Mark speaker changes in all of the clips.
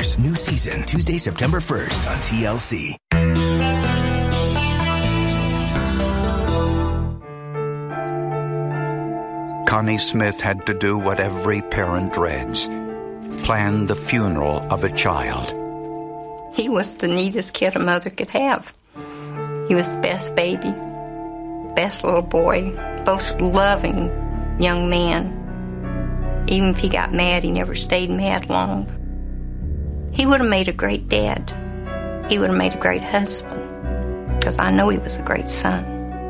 Speaker 1: Sisters. New season, Tuesday, September 1st on TLC.
Speaker 2: Connie Smith had to do what every parent dreads: plan the funeral of a child.
Speaker 3: He was the neatest kid a mother could have. He was the best baby, best little boy, most loving young man. Even if he got mad, he never stayed mad long. He would have made a great dad. He would have made a great husband, because I know he was a great son.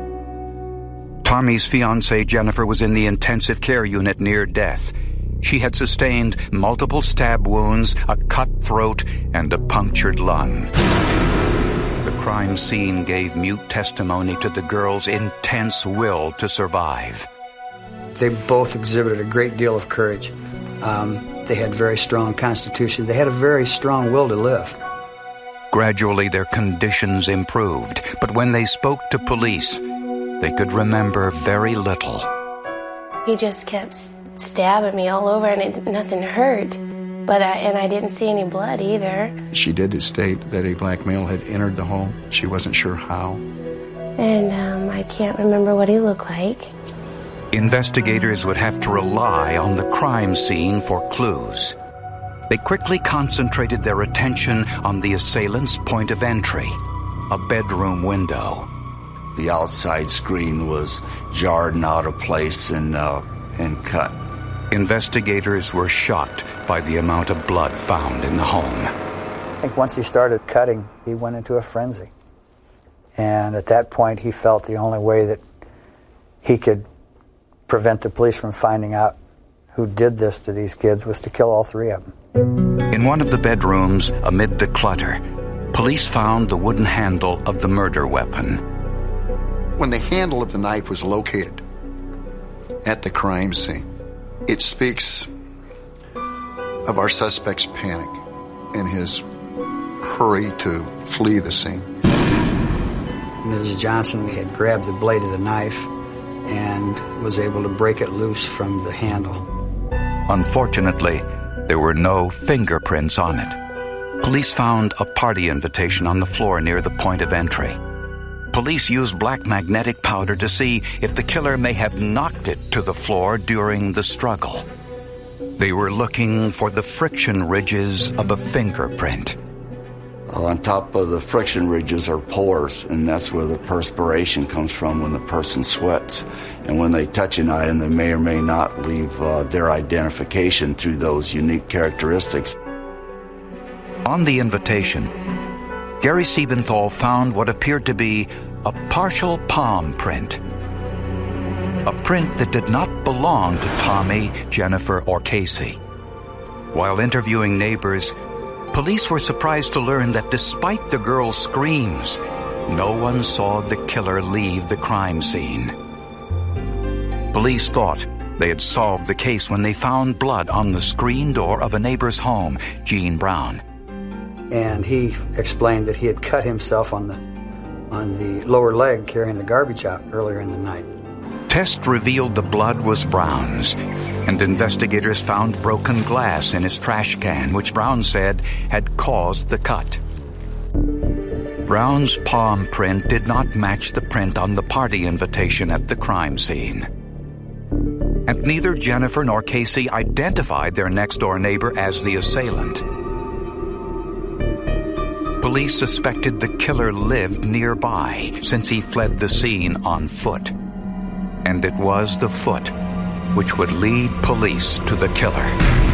Speaker 2: Tommy's fiancée, Jennifer, was in the intensive care unit near death. She had sustained multiple stab wounds, a cut throat, and a punctured lung. The crime scene gave mute testimony to the girl's intense will to survive.
Speaker 4: They both exhibited a great deal of courage. They had very strong constitution. They had a very strong will to live.
Speaker 2: Gradually, their conditions improved, but when they spoke to police, they could remember very little.
Speaker 5: He just kept stabbing me all over, and nothing hurt. But I didn't see any blood either.
Speaker 6: She did state that a black male had entered the home. She wasn't sure how.
Speaker 5: And I can't remember what he looked like.
Speaker 2: Investigators would have to rely on the crime scene for clues. They quickly concentrated their attention on the assailant's point of entry, a bedroom window.
Speaker 7: The outside screen was jarred and out of place and cut.
Speaker 2: Investigators were shocked by the amount of blood found in the home.
Speaker 4: I think once he started cutting, he went into a frenzy. And at that point, he felt the only way that he could prevent the police from finding out who did this to these kids was to kill all three of them.
Speaker 2: In one of the bedrooms, amid the clutter, police found the wooden handle of the murder weapon.
Speaker 6: When the handle of the knife was located at the crime scene, it speaks of our suspect's panic and his hurry to flee the scene.
Speaker 4: Mrs. Johnson had grabbed the blade of the knife and was able to break it loose from the handle.
Speaker 2: Unfortunately, there were no fingerprints on it. Police found a party invitation on the floor near the point of entry. Police used black magnetic powder to see if the killer may have knocked it to the floor during the struggle. They were looking for the friction ridges of a fingerprint.
Speaker 7: On top of the friction ridges are pores, and that's where the perspiration comes from when the person sweats. And when they touch an item, they may or may not leave their identification through those unique characteristics.
Speaker 2: On the invitation, Gary Siebenthal found what appeared to be a partial palm print. A print that did not belong to Tommy, Jennifer, or Casey. While interviewing neighbors, police were surprised to learn that despite the girl's screams, no one saw the killer leave the crime scene. Police thought they had solved the case when they found blood on the screen door of a neighbor's home, Gene Brown.
Speaker 4: And he explained that he had cut himself on the lower leg carrying the garbage out earlier in the night.
Speaker 2: Tests revealed the blood was Brown's, and investigators found broken glass in his trash can, which Brown said had caused the cut. Brown's palm print did not match the print on the party invitation at the crime scene. And neither Jennifer nor Casey identified their next-door neighbor as the assailant. Police suspected the killer lived nearby since he fled the scene on foot. And it was the foot which would lead police to the killer.